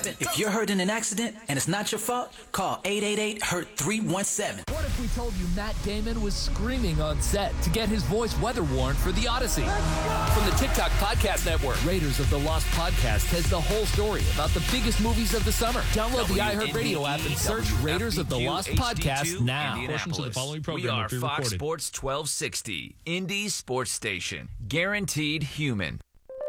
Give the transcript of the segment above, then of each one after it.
317. If you're hurt in an accident and it's not your fault, call 888-HURT-317. What if we told you Matt Damon was screaming on set to get his voice weather worn for The Odyssey? From the TikTok Podcast Network, Raiders of the Lost Podcast has the whole story about the biggest movies of the summer. Download the iHeartRadio app and search Raiders of the Lost Podcast now. Portions of the following program we are will be Fox recorded. Sports 1260, Indy Sports Station, guaranteed human.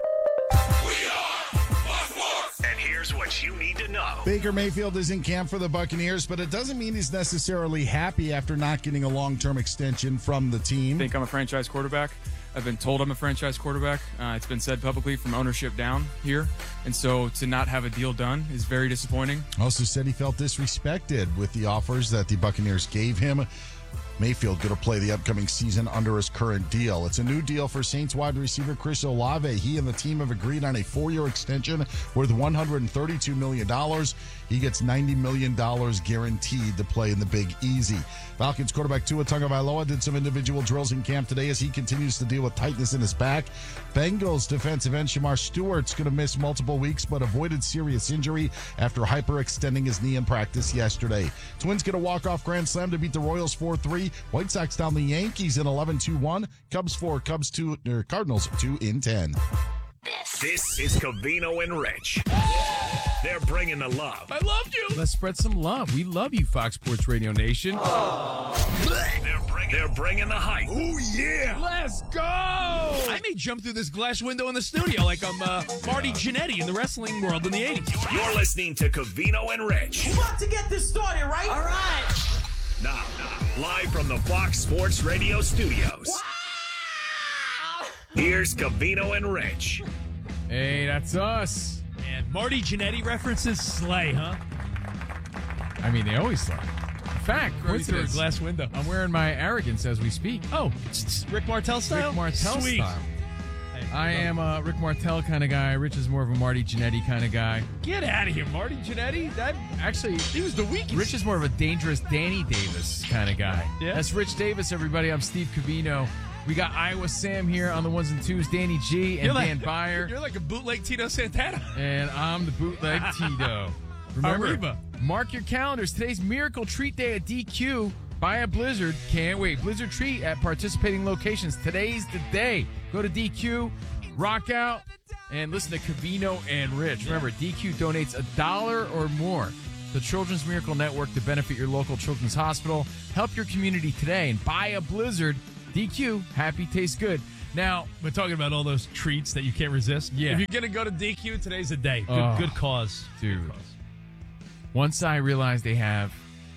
And here's what you need to know. Baker Mayfield is in camp for the Buccaneers, but it doesn't mean he's necessarily happy after not getting a long-term extension from the team. I think I'm a franchise quarterback. I've been told I'm a franchise quarterback. It's been said publicly from ownership down here. And so to not have a deal done is very disappointing. Also said he felt disrespected with the offers that the Buccaneers gave him. Mayfield going to play the upcoming season under his current deal. It's a new deal for Saints wide receiver Chris Olave. He and the team have agreed on a 4-year extension worth $132 million. He gets $90 million guaranteed to play in the Big Easy. Falcons quarterback Tua Tagovailoa did some individual drills in camp today as he continues to deal with tightness in his back. Bengals defensive end Shamar Stewart's going to miss multiple weeks but avoided serious injury after hyperextending his knee in practice yesterday. Twins get a walk-off grand slam to beat the Royals 4-3. White Sox down the Yankees in 11-2-1. Cubs 4, Cubs 2, Cardinals 2 in 10. This is Covino and Rich. They're bringing the love. I loved you. Let's spread some love. We love you, Fox Sports Radio Nation. They're bringing the hype. Oh, yeah. Let's go. I may jump through this glass window in the studio like I'm Marty Jannetty in the wrestling world in the 80s. You're listening to Covino and Rich. We're about to get this started, right? All right. Now, live from the Fox Sports Radio studios. Wow. Here's Covino and Rich. Hey, that's us. And Marty Jannetty references slay, huh? I mean, they always slay. In fact, Right through a glass window. I'm wearing my arrogance as we speak. Oh, it's Rick Martel style? Rick Martel Sweet. style. I am a Rick Martel kind of guy. Rich is more of a Marty Jannetty kind of guy. Get out of here, Marty Jannetty. That Actually, he was the weakest. Rich is more of a dangerous Danny Davis kind of guy. Yeah. That's Rich Davis, everybody. I'm Steve Covino. We got Iowa Sam here on the ones and twos, Danny G and Dan Byer. You're like a bootleg Tito Santana. And I'm the bootleg Tito. Remember, Arriba. mark your calendars. Today's Miracle Treat Day at DQ. Buy a Blizzard. Can't wait. Blizzard Treat at participating locations. Today's the day. Go to DQ, rock out, and listen to Covino and Rich. Remember, DQ donates $1 or more to Children's Miracle Network to benefit your local children's hospital. Help your community today and buy a Blizzard. DQ, happy tastes good. Now, we're talking about all those treats that you can't resist. Yeah. If you're going to go to DQ, today's the day. Good, Oh, good cause. dude. Good cause. Once I realized they have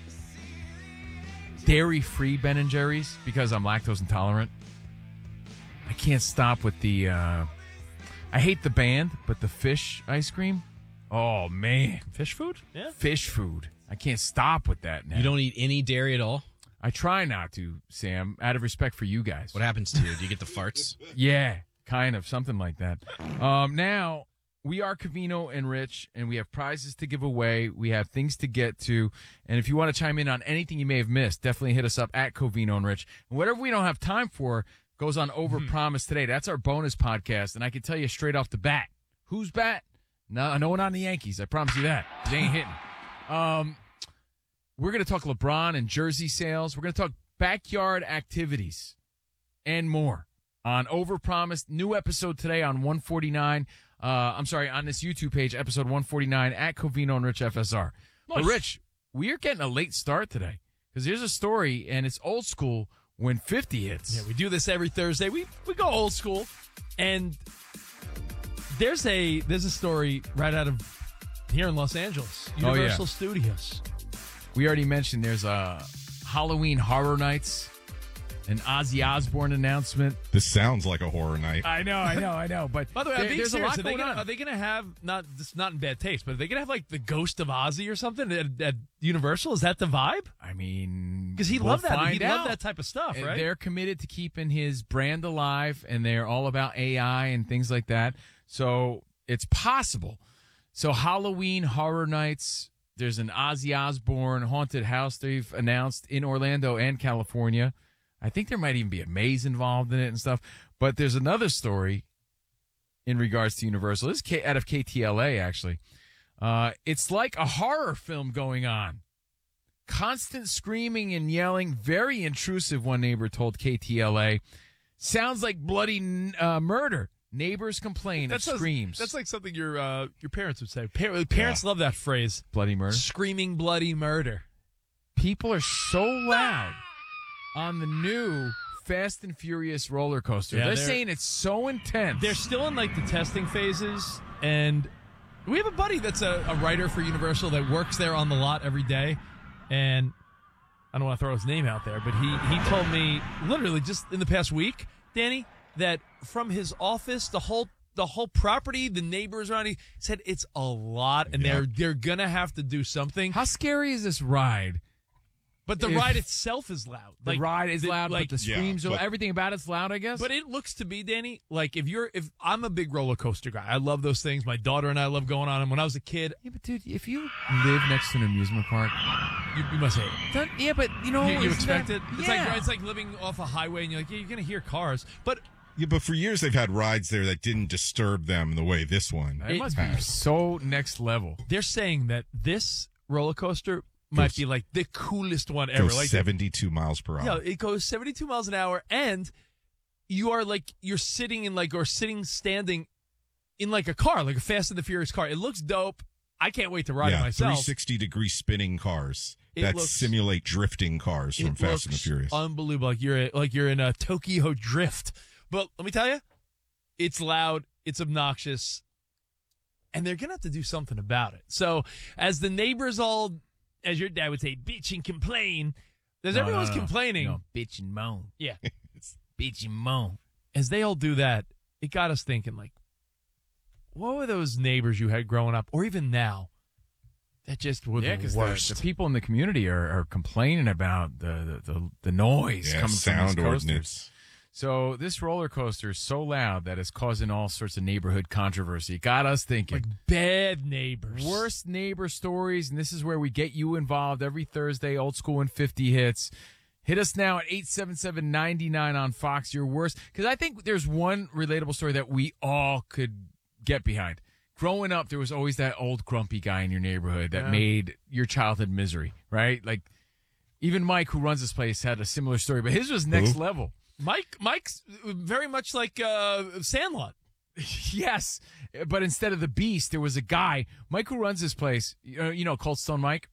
dairy-free Ben & Jerry's because I'm lactose intolerant, I can't stop with the, I hate the band, but the fish ice cream, oh, man. Fish food? Yeah. Fish food. I can't stop with that now. You don't eat any dairy at all? I try not to, Sam, out of respect for you guys. What happens to you? Do you get the farts? Yeah, kind of, something like that. Now, we are Covino and Rich, and we have prizes to give away. We have things to get to. And if you want to chime in on anything you may have missed, definitely hit us up at Covino and Rich. And whatever we don't have time for goes on Overpromise today. That's our bonus podcast. And I can tell you straight off the bat, who's bat? No one on the Yankees. I promise you that. They ain't hitting. We're going to talk LeBron and jersey sales. We're going to talk backyard activities and more on Overpromised. New episode today on 149. On this YouTube page, episode 149 at Covino and Rich FSR. Nice. But Rich, we are getting a late start today because here's a story, and it's old school when 50 hits. Yeah, we do this every Thursday. We go old school, and there's a story right out of here in Los Angeles, Universal Studios. We already mentioned there's a Halloween Horror Nights, an Ozzy Osbourne announcement. This sounds like a horror night. I know. But By the way, I'm being there's serious. a lot going on. Are they going to have not in bad taste, but are they going to have like the ghost of Ozzy or something at Universal? Is that the vibe? I mean, because he we'll loved that. find He out. loved that type of stuff, right? They're committed to keeping his brand alive, and they're all about AI and things like that. So it's possible. So Halloween Horror Nights. There's an Ozzy Osbourne haunted house they've announced in Orlando and California. I think there might even be a maze involved in it and stuff. But there's another story in regards to Universal. This is out of KTLA, actually. It's like a horror film going on. Constant screaming and yelling, very intrusive, one neighbor told KTLA. Sounds like bloody murder. Neighbors complain of screams. That's like something your parents would say. Parents love that phrase. Bloody murder? Screaming bloody murder. People are so loud on the new Fast and Furious roller coaster. Yeah, they're saying it's so intense. They're still in like the testing phases, and we have a buddy that's a writer for Universal that works there on the lot every day, and I don't want to throw his name out there, but he told me literally just in the past week, Danny, that from his office, the whole property, the neighbors around, he said it's a lot, and they're gonna have to do something. How scary is this ride? But the ride itself is loud. The ride is loud, but the screams, everything about it's loud, I guess. But it looks to be, Danny, like if I'm a big roller coaster guy, I love those things. My daughter and I love going on them. When I was a kid, yeah, but dude, if you live next to an amusement park, you must hate it. Yeah, but you expect it. It's like living off a highway, and you're like, yeah, you're gonna hear cars, but. Yeah, but for years they've had rides there that didn't disturb them the way this one. It must be so next level. They're saying that this roller coaster might be like the coolest one ever. Goes 72 miles per hour. Yeah, it goes 72 miles an hour, and you're standing in like a car, like a Fast and the Furious car. It looks dope. I can't wait to ride it myself. 360-degree spinning cars that simulate drifting cars from Fast and the Furious. Unbelievable. Like you're in a Tokyo Drift. But let me tell you, it's loud, it's obnoxious, and they're going to have to do something about it. So as the neighbors all, as your dad would say, bitch and complain, everyone's complaining. No, bitch and moan. Yeah. Bitch and moan. As they all do that, it got us thinking, like, what were those neighbors you had growing up, or even now, that just were the worst? The people in the community are complaining about the noise coming sound from these coasters. ordinance. So this roller coaster is so loud that it's causing all sorts of neighborhood controversy. It got us thinking. Like bad neighbors. Worst neighbor stories, and this is where we get you involved every Thursday, Old School and 50 Hits. Hit us now at 877-99 on Fox, your worst. Because I think there's one relatable story that we all could get behind. Growing up, there was always that old grumpy guy in your neighborhood that made your childhood misery, right? Like, even Mike, who runs this place, had a similar story, but his was next level. Mike's very much like Sandlot. Yes, but instead of the beast, there was a guy. Mike, who runs this place, Cold Stone Mike.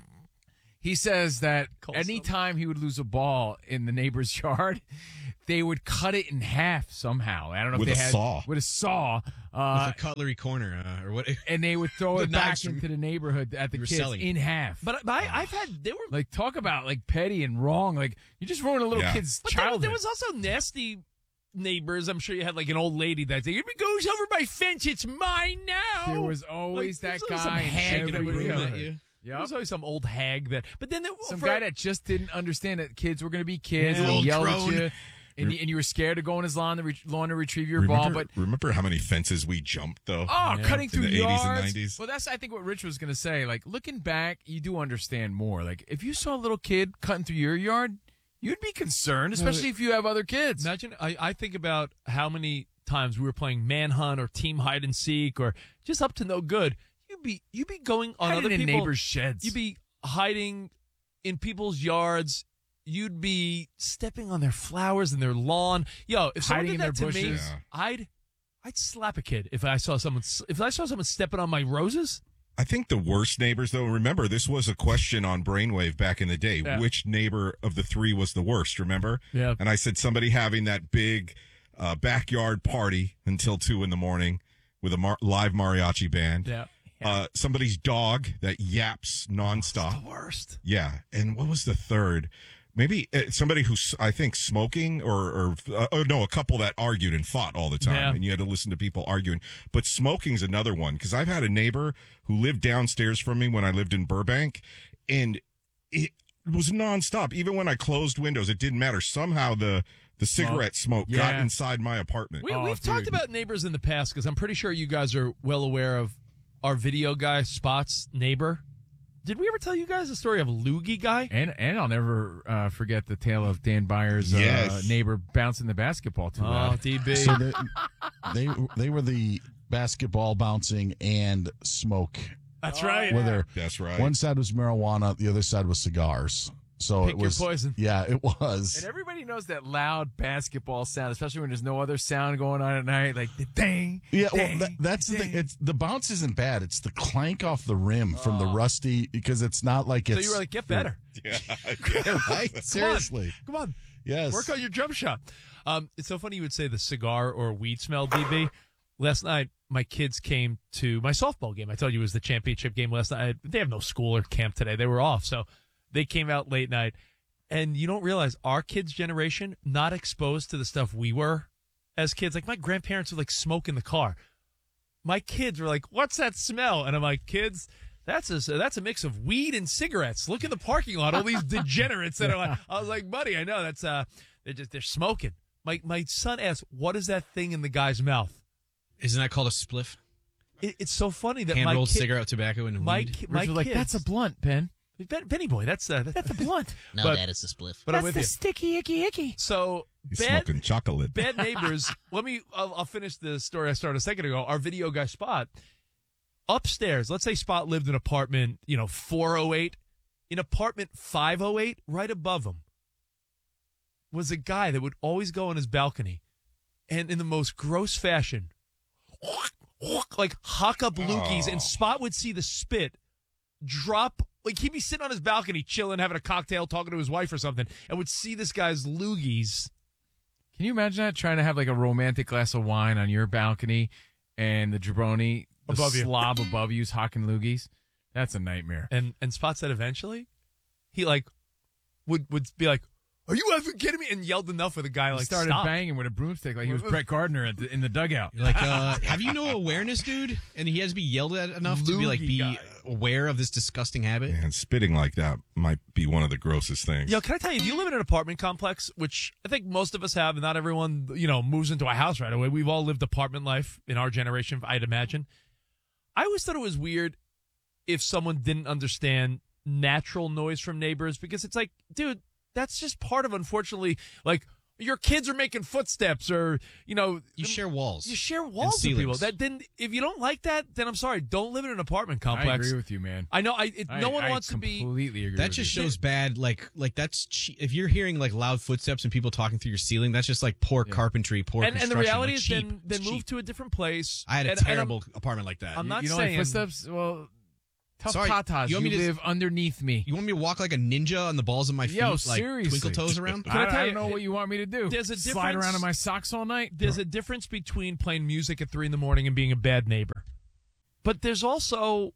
He says that anytime he would lose a ball in the neighbor's yard, they would cut it in half somehow. I don't know with if they a had saw. With a saw. With a cutlery corner or what? And they would throw it back into the neighborhood at the kids in half. But I've had they were like talk about like petty and wrong. Like you just ruined a little kid's childhood. There was also nasty neighbors. I'm sure you had like an old lady that said, "If it goes over my fence, it's mine now." There was always that guy hag every neighborhood. Yep. There was always some old hag that. But then some guy that just didn't understand that kids were going to be kids and yelled at you. And you were scared to go on his lawn to retrieve your ball. But remember how many fences we jumped, though? Oh, cutting through in the yards. 80s and 90s. Well, that's, I think, what Rich was going to say. Like, looking back, you do understand more. Like, if you saw a little kid cutting through your yard, you'd be concerned, especially if you have other kids. Imagine, I think about how many times we were playing Manhunt or Team Hide and Seek or just up to no good. You'd be going on hiding other in people's neighbors' sheds. You'd be hiding in people's yards. You'd be stepping on their flowers and their lawn. Yo, if someone did that to me, I'd slap a kid if I saw someone stepping on my roses. I think the worst neighbors, though, remember, this was a question on Brainwave back in the day. Yeah. Which neighbor of the three was the worst, remember? Yeah. And I said somebody having that big backyard party until 2 a.m. with a live mariachi band. Yeah. Somebody's dog that yaps nonstop. That's the worst. Yeah. And what was the third? Maybe somebody who's, I think, smoking or a couple that argued and fought all the time, and you had to listen to people arguing. But smoking's another one, because I've had a neighbor who lived downstairs from me when I lived in Burbank, and it was nonstop. Even when I closed windows, it didn't matter. Somehow the cigarette smoke got inside my apartment. We've talked about neighbors in the past, because I'm pretty sure you guys are well aware of our video guy, Spot's neighbor. Did we ever tell you guys the story of Loogie Guy? And I'll never forget the tale of Dan Byers' neighbor bouncing the basketball too loud. DB. So they were the basketball bouncing and smoke That's right. That's right. One side was marijuana, the other side was cigars. So Pick it was your poison. Yeah, it was. And everybody knows that loud basketball sound, especially when there's no other sound going on at night, like the ding. Yeah, ding, well, that's the ding. thing. The bounce isn't bad. It's the clank off the rim from the rusty, because it's not like it's. So you were like, get better. Yeah. Right? Seriously. Come on. Yes. Work on your jump shot. It's so funny you would say the cigar or weed smell, DB. Last night, my kids came to my softball game. I told you it was the championship game last night. They have no school or camp today. They were off. So they came out late night. And you don't realize our kids' generation, not exposed to the stuff we were as kids. Like, my grandparents would, like, smoke in the car. My kids were like, what's that smell? And I'm like, kids, that's a mix of weed and cigarettes. Look in the parking lot, all these degenerates that are like, I was like, buddy, I know that's, they're smoking. My son asked, what is that thing in the guy's mouth? Isn't that called a spliff? It's so funny that hand-rolled cigarette, tobacco, and weed. My kids, like, that's a blunt, Ben. Benny boy, that's a blunt. No, Dad, it's a spliff. But that's I'm with the you. sticky, icky. So He's smoking chocolate. Bad neighbors. I'll finish the story I started a second ago. Our video guy Spot upstairs. Let's say Spot lived in apartment 408. In apartment 508, right above him, was a guy that would always go on his balcony, and in the most gross fashion, like hock up loogies, and Spot would see the spit drop. Like, he'd be sitting on his balcony, chilling, having a cocktail, talking to his wife or something, and would see this guy's loogies. Can you imagine that? Trying to have like a romantic glass of wine on your balcony, and the jabroni Above you. slob above you's hocking loogies. That's a nightmare. And Spot said eventually, he like would be like, "Are you effing kidding me?" and yelled enough for the guy He like started stop. banging with a broomstick like he was Brett Gardner in the dugout. You're like, have you no awareness, dude? And he has to be yelled at enough to be aware of this disgusting habit. And spitting like that might be one of the grossest things. Yo, can I tell you, if you live in an apartment complex, which I think most of us have, and not everyone, moves into a house right away. We've all lived apartment life in our generation, I'd imagine. I always thought it was weird if someone didn't understand natural noise from neighbors, because it's like, dude, that's just part of, unfortunately, like, your kids are making footsteps, or you share walls. You share walls with people. Then, if you don't like that, then I'm sorry, don't live in an apartment complex. I agree with you, man. I know. No one wants to be. Completely agree. That just shows bad. Like that's if you're hearing like loud footsteps and people talking through your ceiling, that's just like poor carpentry, poor construction. And the reality like is, cheap. then move to a different place. I had a terrible apartment like that. I'm not you don't saying like footsteps. Well, tough Sorry, tatas. You live underneath me. You want me to walk like a ninja on the balls of my feet? Yo, like seriously. twinkle toes around? I don't know what you want me to do. There's a Slide around in my socks all night? There's a difference between playing music at 3 a.m. and being a bad neighbor. But there's also,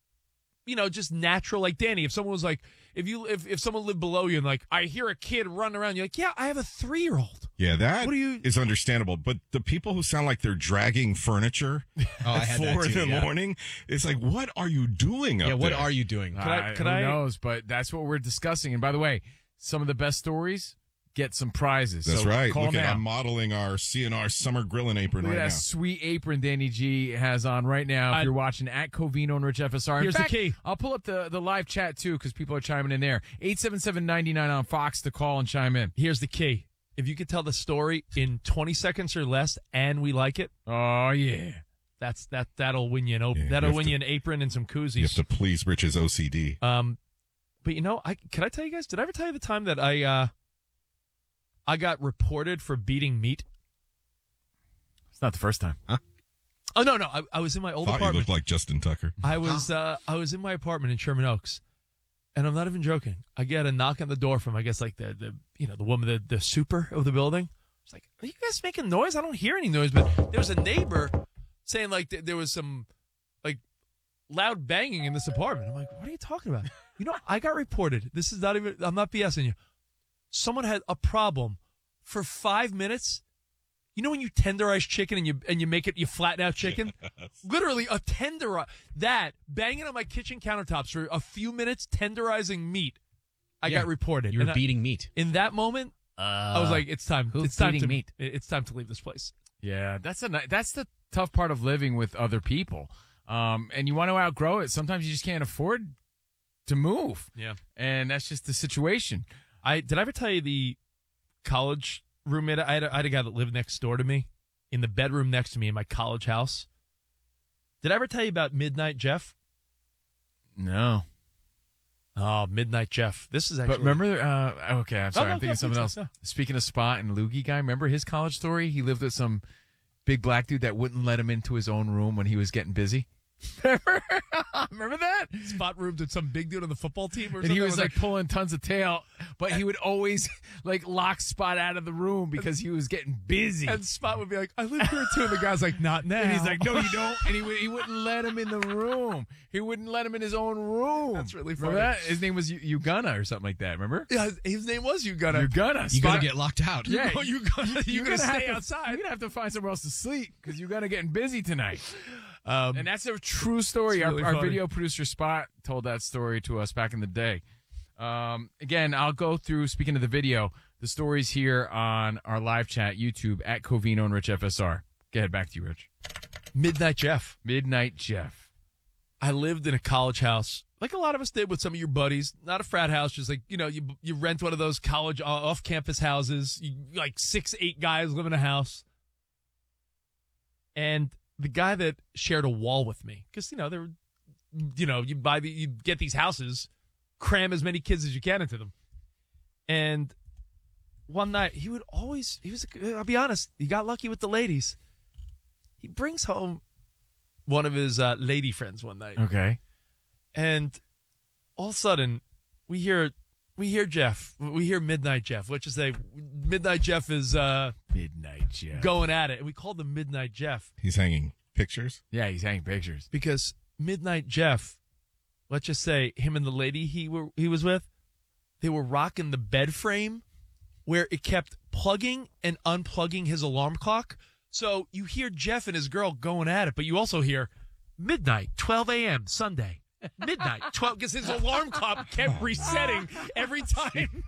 just natural, like Danny, if someone was like, if someone lived below you and like, I hear a kid run around, you're like, yeah, I have a 3-year-old. Yeah, that is understandable. But the people who sound like they're dragging furniture at 4 in the morning, it's like, what are you doing up there? What are you doing? Who knows? But that's what we're discussing. And by the way, some of the best stories get some prizes. That's so right. Call Look now. I'm modeling our CNR summer grilling apron Look at right that now. sweet apron Danny G has on right now. If you're watching at Covino and Rich FSR. Here's in fact, the key. I'll pull up the live chat too, because people are chiming in there. 877-99 on Fox to call and chime in. Here's the key. If you could tell the story in 20 seconds or less and we like it. Oh yeah. That'll win you an open. That'll win you an apron and some koozies. You have to please Rich's OCD. But can I tell you guys, did I ever tell you the time that I got reported for beating meat? It's not the first time. Huh? Oh, no. I was in my old Thought apartment. you looked like Justin Tucker. I was in my apartment in Sherman Oaks, and I'm not even joking. I get a knock on the door from, I guess, like the woman, the super of the building. It's like, are you guys making noise? I don't hear any noise. But there was a neighbor saying like there was some like loud banging in this apartment. I'm like, what are you talking about? I got reported. This is not even, I'm not BSing you. Someone had a problem for 5 minutes. You know when you tenderize chicken and you make it, you flatten out chicken? Yes. Literally a banging on my kitchen countertops for a few minutes, tenderizing meat. I got reported. You were beating meat. In that moment, I was like, it's time. Who's it's time beating to meat? It's time to leave this place. Yeah, that's the tough part of living with other people. And you want to outgrow it. Sometimes you just can't afford to move. Yeah. And that's just the situation. Did I ever tell you the college roommate? I had a guy that lived next door to me in the bedroom next to me in my college house. Did I ever tell you about Midnight Jeff? No. Oh, Midnight Jeff. This is actually. But remember, okay, I'm sorry. no, I'm thinking of something else. no. Speaking of Spot and Loogie guy, remember his college story? He lived with some big black dude that wouldn't let him into his own room when he was getting busy. Remember that? Spot roomed with some big dude on the football team or And something? he was like pulling tons of tail, but he would always like lock Spot out of the room because he was getting busy. And Spot would be like, I live here too. And the guy's like, not now. And he's like, no, you don't. And he wouldn't let him in the room. He wouldn't let him in his own room. That's really funny. Remember that? His name was Ugonna or something like that. Remember? Yeah, his name was Ugonna. Ugonna. You Spot- gotta get locked out. Yeah, you gotta stay have outside. You're gonna have to find somewhere else to sleep because you're gonna getting busy tonight. And that's a true story. Really Our funny. video producer Spot told that story to us back in the day. Again, I'll go through, speaking of the video, the stories here on our live chat, YouTube, at Covino and Rich FSR. Go ahead, back to you, Rich. Midnight Jeff. Midnight Jeff. I lived in a college house, like a lot of us did with some of your buddies. Not a frat house, just like, you rent one of those college off-campus houses. Like 6-8 guys live in a house. And the guy that shared a wall with me, because, you get these houses, cram as many kids as you can into them. And one night, I'll be honest, he got lucky with the ladies. He brings home one of his lady friends one night. Okay. And all of a sudden, we hear Jeff. We hear Midnight Jeff, which is Midnight Jeff is Midnight Jeff going at it. And we called him Midnight Jeff. He's hanging pictures? Yeah, he's hanging pictures. Because Midnight Jeff, let's just say him and the lady he was with, they were rocking the bed frame where it kept plugging and unplugging his alarm clock. So you hear Jeff and his girl going at it, but you also hear midnight, 12 a.m. Sunday. Midnight, 12, because his alarm clock kept resetting every time.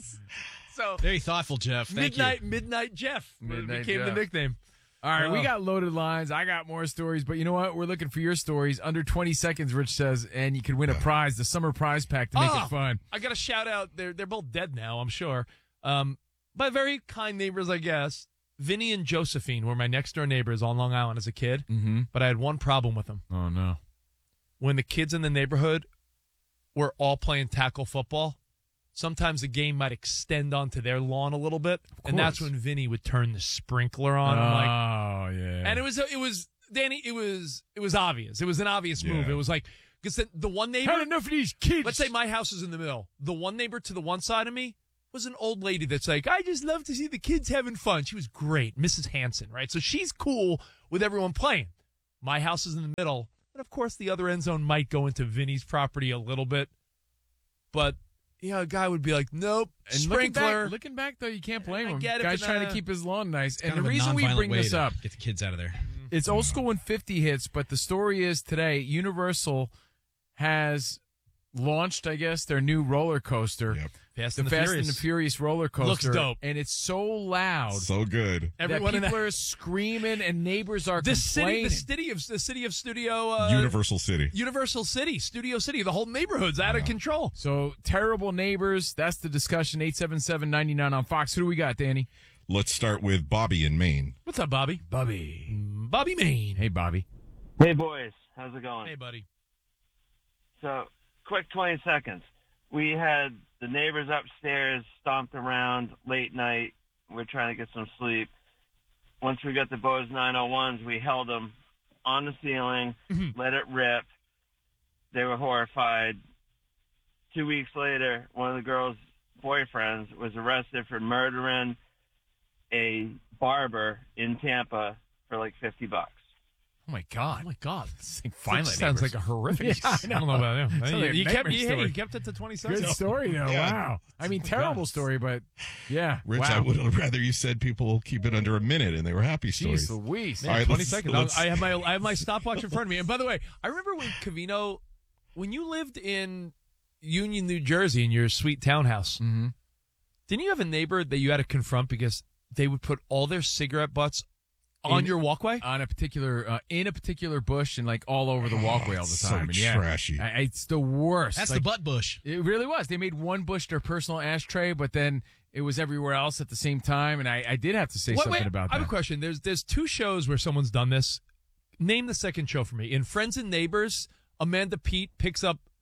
So very thoughtful, Jeff. Thank you. Midnight Jeff Midnight became Jeff. the nickname. All right, we got loaded lines. I got more stories, but you know what? We're looking for your stories. Under 20 seconds, Rich says, and you can win a prize, the summer prize pack to make it fun. I got to shout out. They're both dead now, I'm sure. But very kind neighbors, I guess. Vinny and Josephine were my next door neighbors on Long Island as a kid, but I had one problem with them. Oh, no. When the kids in the neighborhood were all playing tackle football, sometimes the game might extend onto their lawn a little bit, and that's when Vinny would turn the sprinkler on. Oh, yeah. And it was Danny. It was obvious. It was an obvious move. It was like, because the one neighbor. Had enough of these kids. Let's say my house is in the middle. The one neighbor to the one side of me was an old lady that's like, I just love to see the kids having fun. She was great, Mrs. Hanson, right? So she's cool with everyone playing. My house is in the middle, and of course the other end zone might go into Vinny's property a little bit, but a guy would be like, nope, and sprinkler. Looking back, though, you can't blame him. get it, Guy's but, trying to keep his lawn nice. And Kind the of a reason we nonviolent bring way this to up, get the kids out of there. it's old school when 50 hits, but the story is today, Universal has launched, I guess, their new roller coaster. Yep. Fast the and the Fast Furious. and the Furious roller coaster. Looks dope. And it's so loud So good. that Everyone in people are screaming and neighbors are complaining. the city of Studio Universal City. Universal City, Studio City. The whole neighborhood's out of control. So terrible neighbors. That's the discussion. 877-99 on Fox. Who do we got, Danny? Let's start with Bobby in Maine. What's up, Bobby? Bobby Maine. Hey, Bobby. Hey, boys. How's it going? Hey, buddy. So, quick 20 seconds. We had the neighbors upstairs stomped around late night. We're trying to get some sleep. Once we got the Bose 901s, we held them on the ceiling, let it rip. They were horrified. 2 weeks later, one of the girls' boyfriends was arrested for murdering a barber in Tampa for like $50. Oh, my God. Oh, my God. This thing finally Sounds like a horrific. Yeah, I don't know about him. Sounds like a You kept nightmare story. it to 20 seconds. Good story, though. Yeah. Wow. I mean, terrible story, but yeah. Rich, wow. I would have rather you said people keep it under a minute and they were happy stories. Jeez Louise. All right, 20 let's- seconds. let's- I have my stopwatch in front of me. And by the way, I remember when Covino, when you lived in Union, New Jersey, in your sweet townhouse, didn't you have a neighbor that you had to confront because they would put all their cigarette butts on your walkway? On a particular, in a particular bush and like all over the walkway all the so time. And yeah, trashy. It's the worst. That's Like, the butt bush. It really was. They made one bush their personal ashtray, but then it was everywhere else at the same time. And I did have to say something about I have that. a question. There's two shows where someone's done this. Name the second show for me. In Friends and Neighbors, Amanda Peet picks up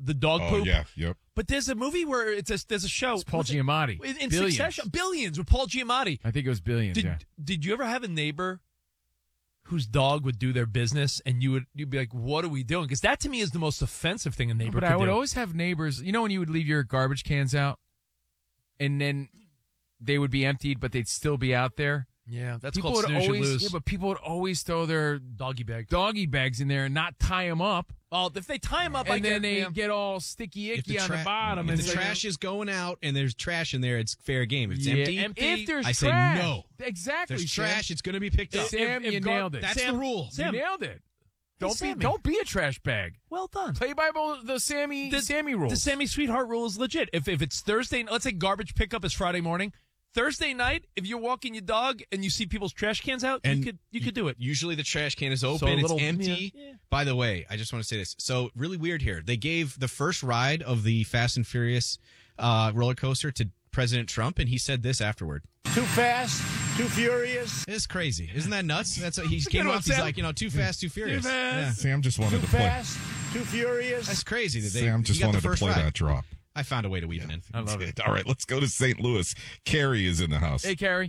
the dog Oh, poop. yeah, yep. But there's a movie where there's a show. It's Paul What's it? Giamatti. In Billions. Succession. Billions with Paul Giamatti. I think it was Billions. yeah. Did you ever have a neighbor whose dog would do their business and you'd be like, what are we doing? Because that to me is the most offensive thing a neighbor But could I would do. always have neighbors. You know when you would leave your garbage cans out, and then they would be emptied, but they'd still be out there. Yeah, that's People called would snooze, you always, lose. yeah, but people would always throw their Doggy bags in there and not tie them up. Oh, if they tie them up, and then they get all sticky icky on the bottom. If and the it's like- trash is going out and there's trash in there, it's fair game. If it's Yeah, empty, if there's I say trash. no. Exactly. If there's Sam. trash, it's going to be picked up. Sam, you nailed it. That's the rule. You nailed it. Sammy. Don't be a trash bag. Well done. Play by the Sammy rules. The Sammy Sweetheart rule is legit. If it's Thursday, let's say garbage pickup is Friday morning. Thursday night, if you're walking your dog and you see people's trash cans out, And you could do it. Usually the trash can is open, So a little- it's empty. yeah. By the way, I just want to say this. So really weird here. They gave the first ride of the Fast and Furious roller coaster to President Trump, and he said this afterward. Too fast, too furious. It's crazy. Isn't that nuts? That's what he It's a came good one, off. He's Sam. like, too fast, too furious. fast. Sam just wanted Too to play. fast, too furious. That's crazy. That they, Sam he just got the wanted to first play ride. that drop. I found a way to weave it in. I love it. All right, let's go to St. Louis. Carrie is in the house. Hey, Carrie.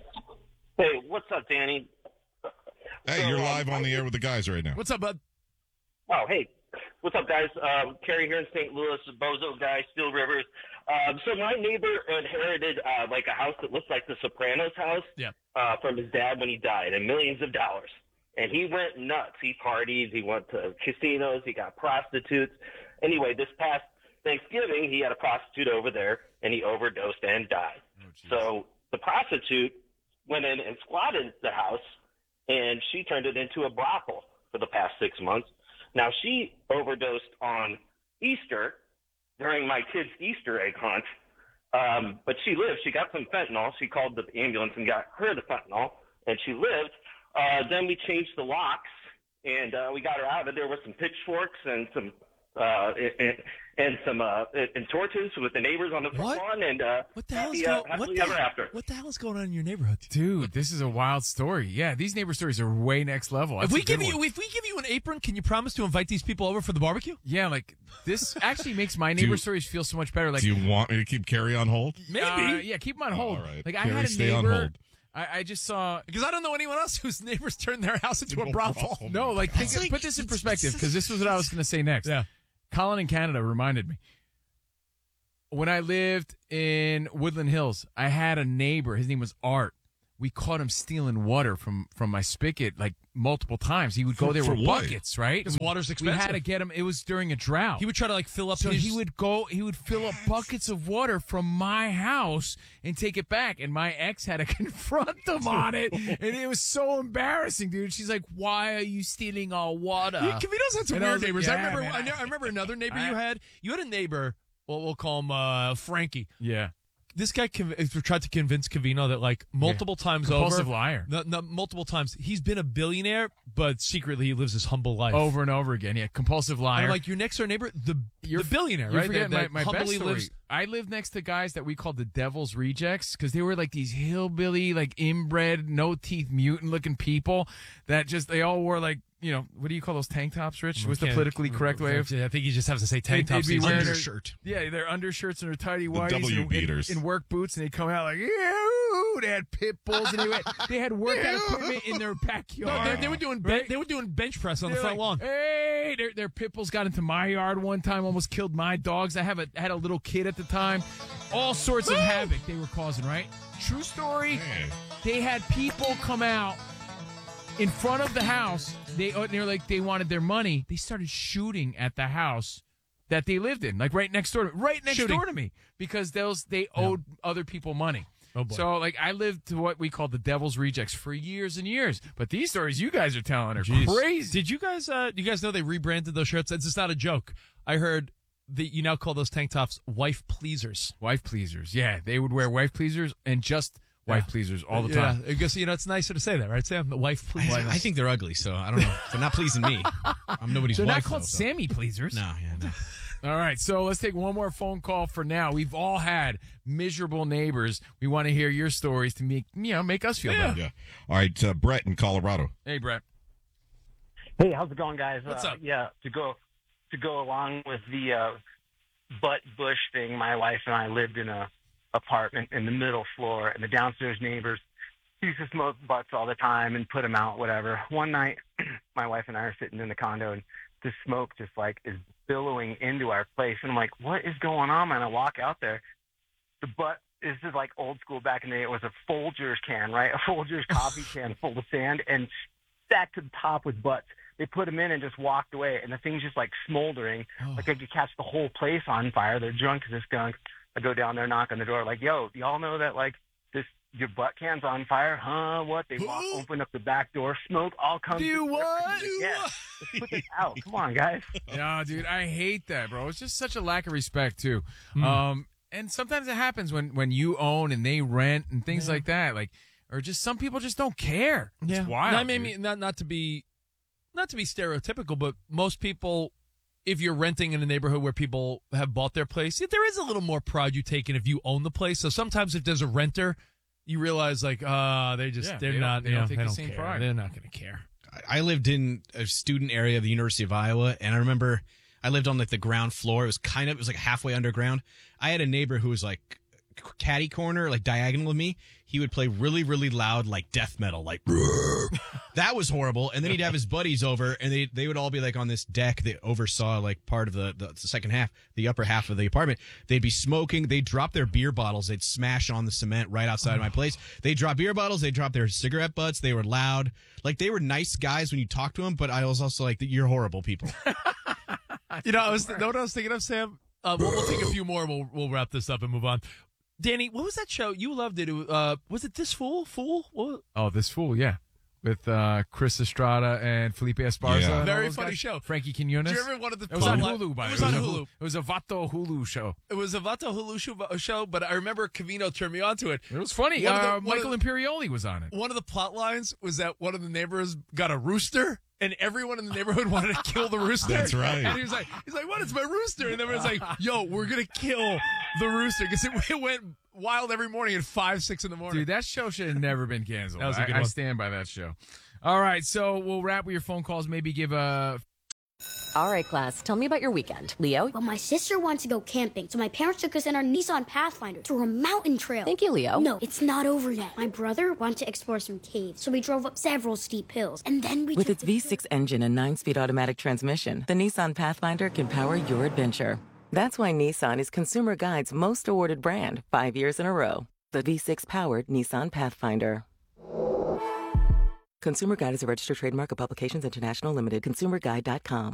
Hey, what's up, Danny? Hey, So, you're live on the air with the guys right now. What's up, bud? Oh, hey. What's up, guys? Kerry here in St. Louis, Bozo guy, Steel Rivers. So my neighbor inherited like a house that looks like the Sopranos house from his dad when he died, and millions of dollars. And he went nuts. He partied. He went to casinos. He got prostitutes. Anyway, this past Thanksgiving, he had a prostitute over there, and he overdosed and died. So the prostitute went in and squatted the house, and she turned it into a brothel for the past 6 months. Now, she overdosed on Easter during my kid's Easter egg hunt, but she lived. She got some fentanyl. She called the ambulance and got her the fentanyl, and she lived. Then we changed the locks, and we got her out of there with some pitchforks and some and torches with the neighbors on the front lawn, and what the hell happily ever after. What the hell is going on in your neighborhood, dude? This is a wild story. Yeah, these neighbor stories are way next level. If That's we a good give you one. an apron, can you promise to invite these people over for the barbecue? Yeah, like this actually makes my neighbor stories feel so much better. Like, Do you want me to keep Carrie on hold? Maybe. Yeah, keep them on hold. All right. Like I Carrie, had a stay on neighbor. hold. I just saw because I don't know anyone else whose neighbors turned their house into a brothel. No, like, put this in perspective because this was what I was going to say next. Yeah. Colin in Canada reminded me. When I lived in Woodland Hills, I had a neighbor. His name was Art. We caught him stealing water from my spigot like multiple times. He would go there For with what? buckets, right? Because water's expensive. We had to get him. It was during a drought. He would try to like fill up. So his... he would fill up buckets of water from my house and take it back. And my ex had to confront him on it. And it was so embarrassing, dude. She's like, "Why are you stealing our water?" Caminos had some And I weird was like, neighbors. "Yeah, I remember. man, I remember another neighbor you had. You had a neighbor. Well, we'll call him Frankie. Yeah. This guy tried to convince Cavino that like multiple times Compulsive over, liar. No, multiple times he's been a billionaire, but secretly he lives his humble life Over and over again. Yeah, compulsive liar. And I'm like, your next door neighbor, the billionaire, You right? forget That my best humbly story. lives. I lived next to guys that we called the Devil's Rejects because they were like these hillbilly, like inbred, no teeth, mutant looking people that they all wore like, you know, what do you call those tank tops, Rich? What's the politically correct way of? I think he just has to say tank tops. They'd be wearing undershirt. their undershirts and their tidy The whities W and beaters. in work boots, and they'd come out like, ew. They had pit bulls, and they had workout equipment in their backyard. They were doing they were doing bench press on the They're front lawn. like, Hey, their pit bulls got into my yard one time, almost killed my dogs. I had a little kid at the time. All sorts of havoc they were causing, right? True story. Man. They had people come out in front of the house. They were like they wanted their money. They started shooting at the house that they lived in, like right next door to me, because they owed other people money. Oh, boy. So like I lived to what we call the Devil's Rejects for years and years. But these stories you guys are telling are crazy. Did you guys know they rebranded those shirts? It's just not a joke. I heard that you now call those tank tops wife pleasers. Wife pleasers. Yeah, they would wear wife pleasers and just wife pleasers all the time. I guess it's nicer to say that, right, Sam? The wife pleasers. I think they're ugly, so I don't know. They're not pleasing me. I'm nobody's They're wife. not called though, so. Sammy pleasers. No, yeah, no. All right, so let's take one more phone call for now. We've all had miserable neighbors. We want to hear your stories to make us feel better. Yeah. All right, Brett in Colorado. Hey, Brett. Hey, how's it going, guys? What's up? Yeah, to go to go along with the butt bush thing, my wife and I lived in a apartment in the middle floor, and the downstairs neighbors used to smoke butts all the time and put them out, whatever. One night, my wife and I are sitting in the condo, and the smoke just like is billowing into our place, and I'm like, what is going on, man? I walk out there. The butt, this is like old school back in the day. It was a Folgers can, right? A Folgers coffee can full of sand and stacked to the top with butts. They put them in and just walked away, and the thing's just like smoldering. Like I could catch the whole place on fire. They're drunk as this skunk. I go down there, knock on the door, like, yo, y'all know that like your butt can's on fire? Huh? What? They open up the back door, smoke all comes. Do what? Yeah. Let's put this out. Come on, guys. No, dude, I hate that, bro. It's just such a lack of respect too. And sometimes it happens when you own and they rent and things like that, like, or just some people just don't care. It's wild. That made me not to be stereotypical, but most people, if you're renting in a neighborhood where people have bought their place, there is a little more pride you take in if you own the place. So sometimes if there's a renter, you realize like, they don't take the same pride. They're not going to care. I lived in a student area of the University of Iowa, and I remember I lived on like the ground floor. It was like halfway underground. I had a neighbor who was like catty corner, like diagonal of me. He would play really, really loud, like death metal, like that was horrible. And then he'd have his buddies over, and they would all be like on this deck that oversaw like part of the second half, the upper half of the apartment. They'd be smoking. They'd drop their beer bottles. They'd smash on the cement right outside of my place. They'd drop beer bottles. They'd drop their cigarette butts. They were loud. Like they were nice guys when you talk to them, but I was also like, you're horrible people. You know, what I was thinking of, Sam? We'll take a few more. We'll wrap this up and move on. Danny, what was that show? You loved it. Was it This Fool? What? Oh, This Fool, yeah. With Chris Estrada and Felipe Esparza. Yeah. And Very all those funny guys. show. Frankie Quinones. Do you remember one of the? It was on Hulu, by the way. It was on Hulu. It was a Vato Hulu show. It was a Vato Hulu show, but I remember Covino turned me on to it. It was funny. Michael Imperioli was on it. One of the plot lines was that one of the neighbors got a rooster, and everyone in the neighborhood wanted to kill the rooster. That's right. And he's like, what? It's my rooster. And everyone's like, yo, we're gonna kill the rooster because it went wild every morning at 5, 6 in the morning. Dude, that show should have never been canceled. That was a good I one. stand by that show. All right, so we'll wrap with your phone calls. Maybe give a. All right, class, tell me about your weekend. Leo? Well, my sister wanted to go camping, so my parents took us in our Nissan Pathfinder through a mountain trail. Thank you, Leo. No, it's not over yet. My brother wanted to explore some caves, so we drove up several steep hills, and then we With its V6 engine and 9-speed automatic transmission, the Nissan Pathfinder can power your adventure. That's why Nissan is Consumer Guide's most awarded brand 5 years in a row. The V6-powered Nissan Pathfinder. Consumer Guide is a registered trademark of Publications International Limited. ConsumerGuide.com.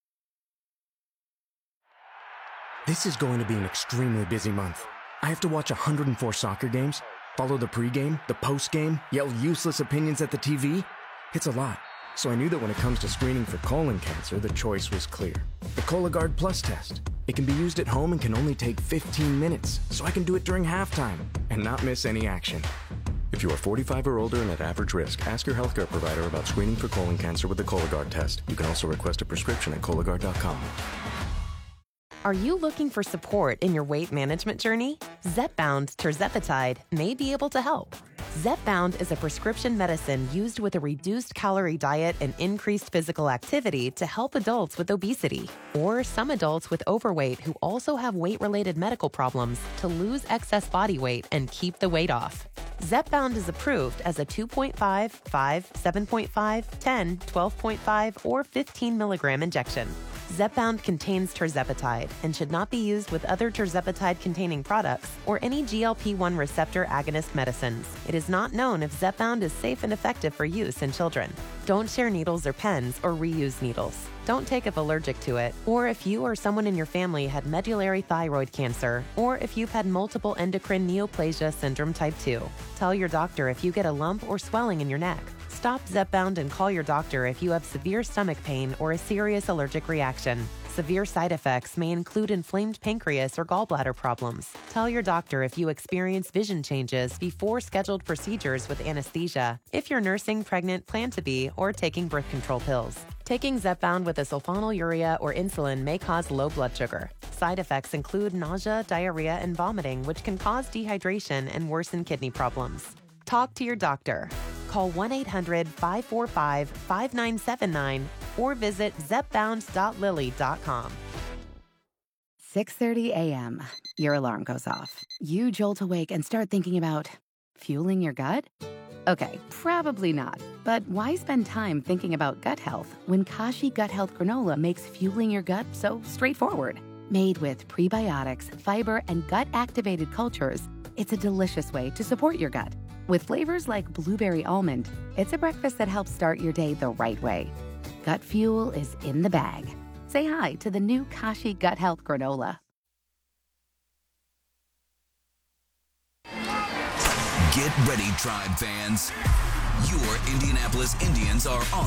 This is going to be an extremely busy month. I have to watch 104 soccer games, follow the pregame, the postgame, yell useless opinions at the TV. It's a lot. So I knew that when it comes to screening for colon cancer, the choice was clear. The Cologuard Plus test. It can be used at home and can only take 15 minutes, so I can do it during halftime and not miss any action. If you are 45 or older and at average risk, ask your healthcare provider about screening for colon cancer with the Cologuard test. You can also request a prescription at Cologuard.com. Are you looking for support in your weight management journey? Zepbound tirzepatide may be able to help. Zepbound is a prescription medicine used with a reduced calorie diet and increased physical activity to help adults with obesity or some adults with overweight who also have weight-related medical problems to lose excess body weight and keep the weight off. Zepbound is approved as a 2.5, 5, 7.5, 10, 12.5, or 15 milligram injection. Zepbound contains tirzepatide and should not be used with other tirzepatide-containing products or any GLP-1 receptor agonist medicines. It is not known if Zepbound is safe and effective for use in children. Don't share needles or pens or reuse needles. Don't take if allergic to it, or if you or someone in your family had medullary thyroid cancer, or if you've had multiple endocrine neoplasia syndrome type 2. Tell your doctor if you get a lump or swelling in your neck. Stop Zepbound and call your doctor if you have severe stomach pain or a serious allergic reaction. Severe side effects may include inflamed pancreas or gallbladder problems. Tell your doctor if you experience vision changes before scheduled procedures with anesthesia, if you're nursing, pregnant, plan to be, or taking birth control pills. Taking Zepbound with a sulfonylurea or insulin may cause low blood sugar. Side effects include nausea, diarrhea, and vomiting, which can cause dehydration and worsen kidney problems. Talk to your doctor. Call 1-800-545-5979 or visit zepbound.lily.com. 6:30 a.m. Your alarm goes off. You jolt awake and start thinking about fueling your gut? Okay, probably not. But why spend time thinking about gut health when Kashi Gut Health Granola makes fueling your gut so straightforward? Made with prebiotics, fiber, and gut-activated cultures, it's a delicious way to support your gut. With flavors like blueberry almond, it's a breakfast that helps start your day the right way. Gut fuel is in the bag. Say hi to the new Kashi Gut Health Granola. Get ready, Tribe fans. Your Indianapolis Indians are on